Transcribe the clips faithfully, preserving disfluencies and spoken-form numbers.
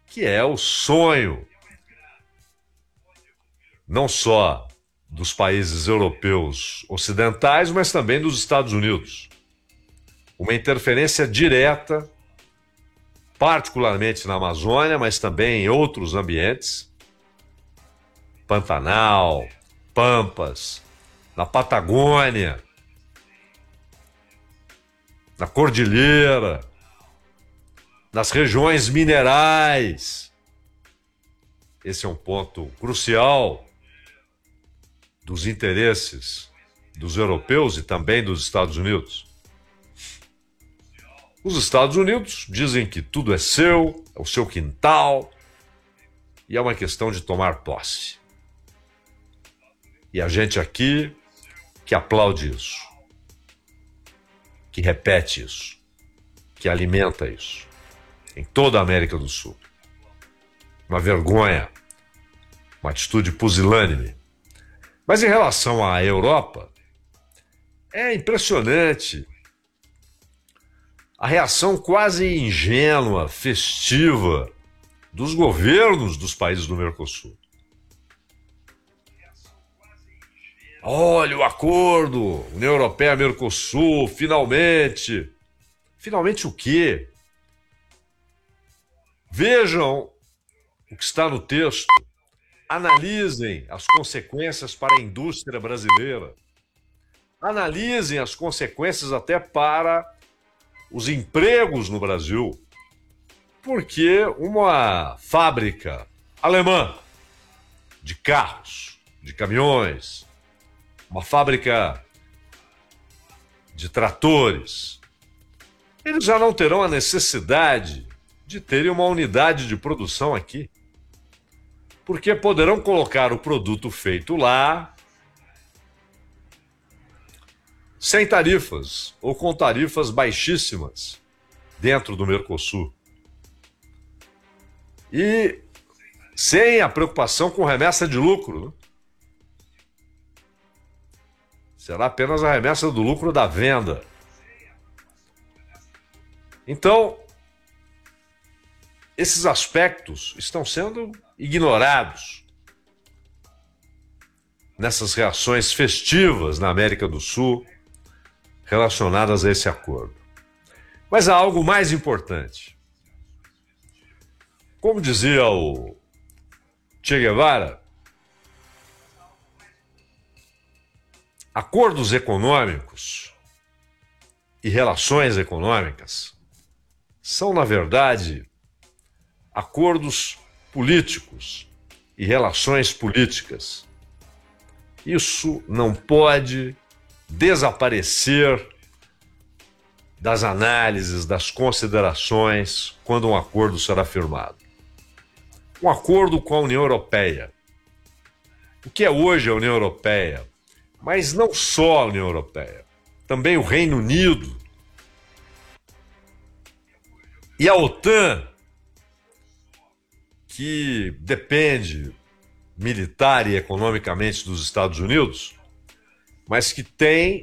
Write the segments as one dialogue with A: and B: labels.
A: que é o sonho não só dos países europeus ocidentais, mas também dos Estados Unidos. Uma interferência direta, particularmente na Amazônia, mas também em outros ambientes, Pantanal, Pampas, na Patagônia, na Cordilheira, nas regiões minerais. Esse é um ponto crucial dos interesses dos europeus e também dos Estados Unidos. Os Estados Unidos dizem que tudo é seu, é o seu quintal, e é uma questão de tomar posse. E a gente aqui que aplaude isso, que repete isso, que alimenta isso, em toda a América do Sul. Uma vergonha, uma atitude pusilânime. Mas em relação à Europa, é impressionante a reação quase ingênua, festiva, dos governos dos países do Mercosul. Olha o acordo, União Europeia-Mercosul, finalmente. Finalmente o quê? Vejam o que está no texto. Analisem as consequências para a indústria brasileira. Analisem as consequências até para os empregos no Brasil. Porque uma fábrica alemã de carros, de caminhões, uma fábrica de tratores, eles já não terão a necessidade de terem uma unidade de produção aqui. Porque poderão colocar o produto feito lá sem tarifas ou com tarifas baixíssimas dentro do Mercosul. E sem a preocupação com remessa de lucro, né? Será apenas a remessa do lucro da venda. Então, esses aspectos estão sendo ignorados nessas reações festivas na América do Sul relacionadas a esse acordo. Mas há algo mais importante. Como dizia o Che Guevara, acordos econômicos e relações econômicas são, na verdade, acordos políticos e relações políticas. Isso não pode desaparecer das análises, das considerações, quando um acordo será firmado. Um acordo com a União Europeia. O que é hoje a União Europeia? Mas não só a União Europeia, também o Reino Unido e a OTAN, que depende militar e economicamente dos Estados Unidos, mas que tem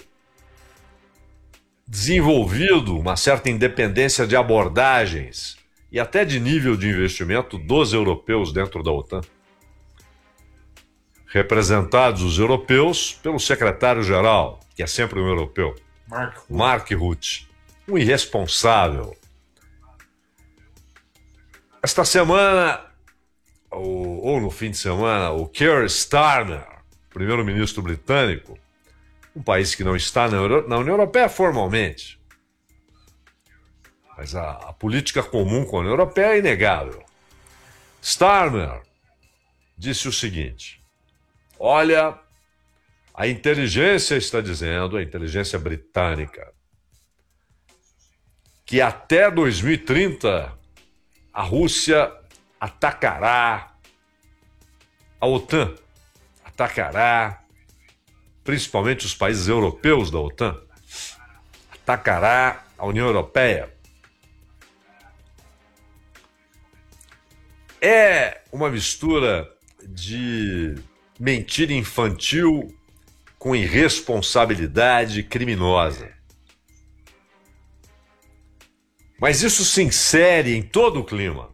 A: desenvolvido uma certa independência de abordagens e até de nível de investimento dos europeus dentro da OTAN. Representados os europeus pelo secretário-geral, que é sempre um europeu,
B: Mark Rutte.
A: Mark Rutte, um irresponsável. Esta semana, ou, ou no fim de semana, o Keir Starmer, primeiro-ministro britânico, um país que não está na, Euro, na União Europeia formalmente, mas a, a política comum com a União Europeia é inegável. Starmer disse o seguinte: olha, a inteligência está dizendo, a inteligência britânica, que até dois mil e trinta a Rússia atacará a OTAN, atacará principalmente os países europeus da OTAN, atacará a União Europeia. É uma mistura de mentira infantil com irresponsabilidade criminosa. Mas isso se insere em todo o clima,